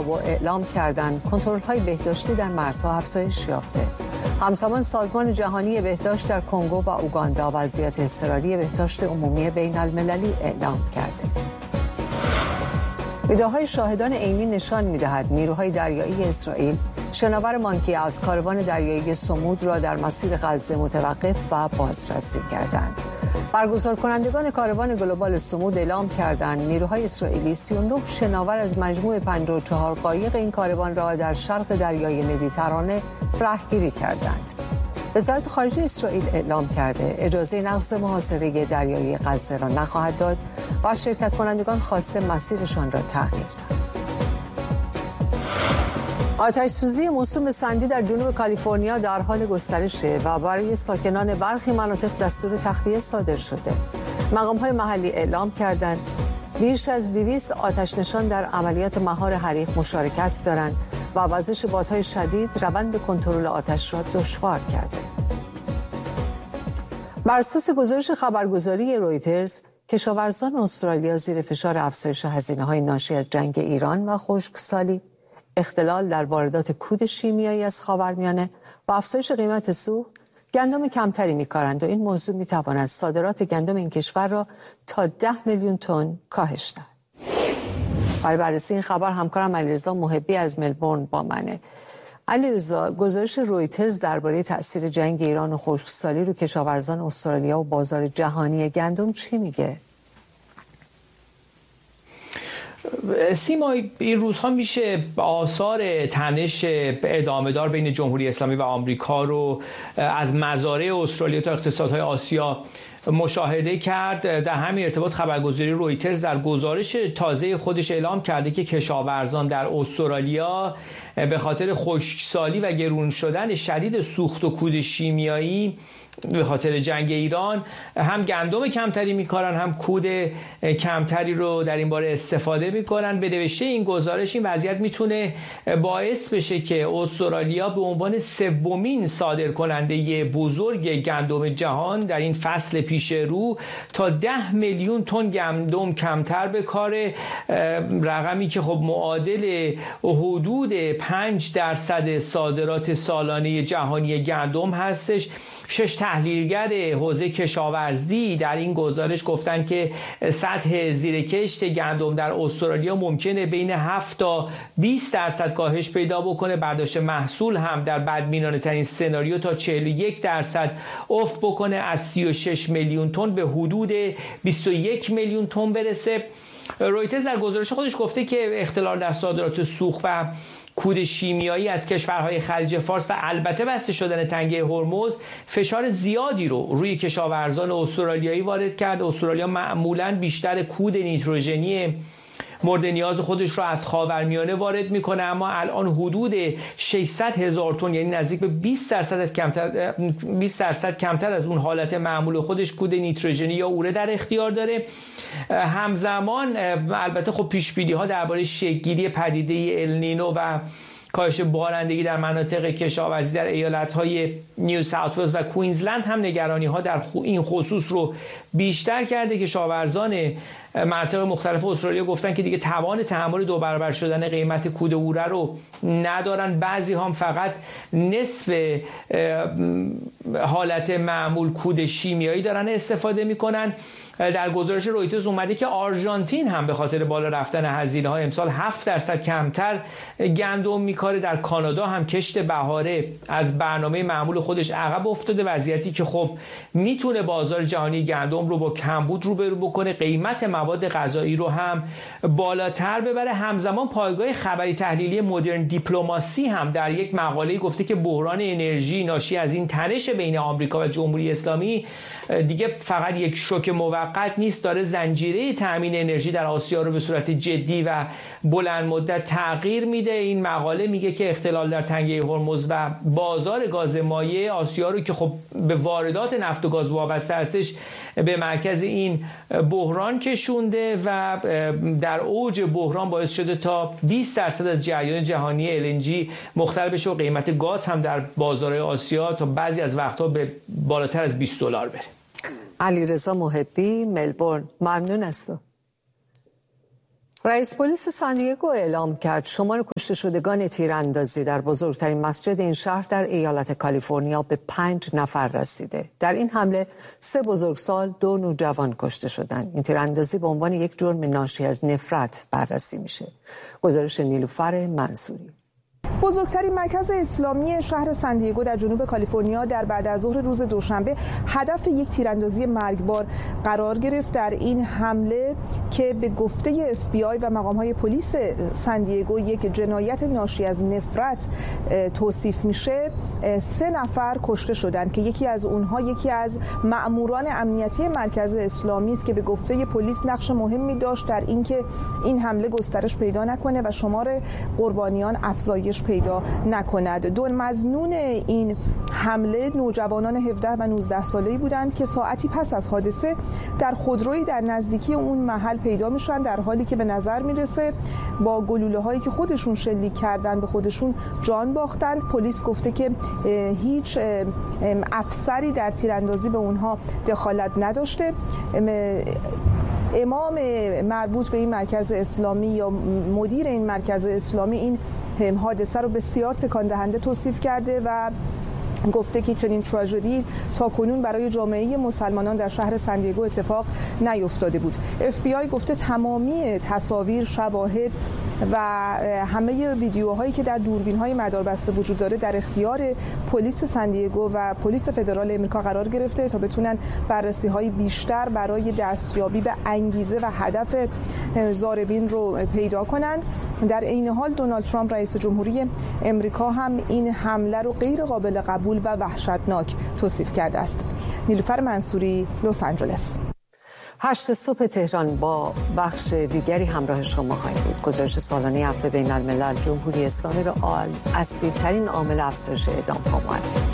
اعلام کردند کنترل‌های بهداشتی در مرزها افزایش یافته. همزمان سازمان جهانی بهداشت در کنگو و اوگاندا وضعیت اضطراری بهداشت عمومی بین المللی اعلام کرده. ویدئوهای شاهدان عینی نشان می‌دهد نیروهای دریایی اسرائیل شناور مانکی از کاروان دریایی صمود را در مسیر غزه متوقف و بازرسی کردند. برگزار کنندگان کاروان گلوبال صمود اعلام کردند نیروهای اسرائیلی 39 شناور از مجموع 54 قایق این کاروان را در شرق دریای مدیترانه رهگیری کردند. وزارت خارجه اسرائیل اعلام کرده اجازه نقض محاصره دریایی غزه را نخواهد داد و شرکت کنندگان خواسته مسیرشان را تغییر دهند. آتش سوزی موسوم به سندی در جنوب کالیفرنیا در حال گسترشه و برای ساکنان برخی مناطق دستور تخلیه صادر شده. مقام‌های محلی اعلام کردند بیش از 200 آتش نشان در عملیات مهار حریق مشارکت دارند و وزش بادهای شدید روند کنترل آتش را دشوار کرده. بر اساس گزارش خبرگزاری رویترز، کشاورزان استرالیا زیر فشار افزایش هزینه‌های ناشی از جنگ ایران و خشکسالی، اختلال در واردات کود شیمیایی از خاورمیانه و افزایش قیمت سوخت گندم کمتری می‌کارند و این موضوع می‌تواند صادرات گندم این کشور را تا 10 میلیون تن کاهش دهد. برای بررسی این خبر همکارم علیرضا محبی از ملبورن با منه. علیرضا، گزارش رویترز درباره تأثیر جنگ ایران و خشکسالی رو کشاورزان استرالیا و بازار جهانی گندم چی میگه؟ سیما، این روزها میشه آثار تنش ادامه‌دار بین جمهوری اسلامی و آمریکا رو از مزارع استرالیا تا اقتصادهای آسیا مشاهده کرد. در همین ارتباط خبرگزاری رویترز در گزارش تازه خودش اعلام کرده که کشاورزان در استرالیا به خاطر خشکسالی و گرون شدن شدید سوخت و کود شیمیایی به خاطر جنگ ایران هم گندم کمتری میکارن هم کود کمتری رو در این باره استفاده میکنن. به نوشته این گزارش این وضعیت میتونه باعث بشه که استرالیا به عنوان سومین صادرکننده بزرگ گندم جهان در این فصل پیش رو تا 10 میلیون تن گندم کمتر بکاره، رقمی که خب معادل حدود 5% صادرات سالانه جهانی گندم هستش. 6 تحلیلگر حوزه کشاورزی در این گزارش گفتن که سطح زیرکشت گندم در استرالیا ممکنه بین 7 تا 20% کاهش پیدا بکنه. برداشت محصول هم در بدبینانه ترین سناریو تا 41% افت بکنه، از 36 میلیون تن به حدود 21 میلیون تن برسه. رویترز در گزارش خودش گفته که اختلال در صادرات سوخت و کود شیمیایی از کشورهای خلیج فارس و البته بسته شدن تنگه هرمز فشار زیادی رو روی کشاورزان استرالیایی وارد کرد. استرالیا معمولاً بیشتر کود نیتروژنی مورد نیاز خودش رو از خاورمیانه وارد میکنه، اما الان حدود 600,000 تن، یعنی نزدیک به 20% کمتر از اون حالت معمول خودش کود نیتروژنی یا اوره در اختیار داره. همزمان البته خب پیش‌بینی ها درباره شکل‌گیری پدیده النینو و کاهش بارندگی در مناطق کشاورزی در ایالت‌های نیو ساوت ولز و کوینزلند هم نگرانی‌ها در این خصوص رو بیشتر کرده. کشاورزان مناطق مختلف استرالیا گفتن که دیگه توان تحمل 2 برابر شدن قیمت کود اوره رو ندارن. بعضی هم فقط نصف حالت معمول کود شیمیایی دارن استفاده میکنن. در گزارش رویترز اومده که آرژانتین هم به خاطر بالا رفتن هزینه‌های امسال 7% کمتر گندم میکاره. در کانادا هم کشت بهاره از برنامه معمول خودش عقب افتاده، وضعیتی که خب میتونه بازار جهانی گندم رو با کمبود روبرو بکنه، قیمت مواد غذایی رو هم بالاتر ببره. همزمان پایگاه خبری تحلیلی مدرن دیپلماسی هم در یک مقاله گفته که بحران انرژی ناشی از این تنش بین آمریکا و جمهوری اسلامی دیگه فقط یک شوک موقت نیست، داره زنجیره تامین انرژی در آسیا رو به صورت جدی و بلند مدت تغییر میده. این مقاله میگه که اختلال در تنگه هرمز و بازار گاز مایع آسیا رو که خب به واردات نفت و گاز وابسته هستش به مرکز این بحران کشونده و در اوج بحران باعث شده تا 20% از جریان جهانی LNG مختل بشه و قیمت گاز هم در بازارهای آسیا تا بعضی از وقتها به بالاتر از $20 بره. علیرضا محبی، ملبورن، ممنون از تو. رئیس پلیس ساندیگو اعلام کرد شمار کشته شدگان تیراندازی در بزرگترین مسجد این شهر در ایالت کالیفرنیا به 5 نفر رسیده. در این حمله 3 بزرگسال 2 نوجوان کشته شدند. این تیراندازی به عنوان یک جرم ناشی از نفرت بررسی میشه. گزارش نیلوفر منصوری. بزرگترین مرکز اسلامی شهر ساندیگو در جنوب کالیفرنیا در بعد از ظهر روز دوشنبه هدف یک تیراندازی مرگبار قرار گرفت. در این حمله که به گفته FBI و مقام‌های پلیس ساندیگو یک جنایت ناشی از نفرت توصیف میشه، 3 نفر کشته شدند که یکی از اونها یکی از مأموران امنیتی مرکز اسلامی است که به گفته پلیس نقش مهمی داشت در اینکه این حمله گسترش پیدا نکنه و شمار قربانیان افزایش پیدا نکند. 2 مظنون این حمله نوجوانان 17 و 19 ساله‌ای بودند که ساعتی پس از حادثه در خودرویی در نزدیکی اون محل پیدا میشن، در حالی که به نظر میرسه با گلوله‌هایی که خودشون شلیک کردن به خودشون جان باختن. پلیس گفته که هیچ افسری در تیراندازی به اونها دخالت نداشته. امام مربوط به این مرکز اسلامی یا مدیر این مرکز اسلامی این حادثه رو بسیار تکان دهنده توصیف کرده و گفته که چنین تراژدی تا کنون برای جامعه مسلمانان در شهر ساندیگو اتفاق نیفتاده بود. FBI گفته تمامی تصاویر، شواهد و همه ویدیوهایی که در دوربین‌های مداربسته وجود داره در اختیار پلیس ساندیگو و پلیس فدرال آمریکا قرار گرفته تا بتونن بررسی‌های بیشتر برای دستیابی به انگیزه و هدف ضاربین رو پیدا کنند. در عین حال دونالد ترامپ رئیس جمهوری آمریکا هم این حمله رو غیر قابل قبول و وحشتناک توصیف کرده است. نیلوفر منصوری، لس آنجلس. 8 صبح تهران با بخش دیگری همراه شما خواهیم بود. گزارش سالانه عفو بین الملل جمهوری اسلامی را اصلی ترین عامل افزایش اعدام‌ها معرفی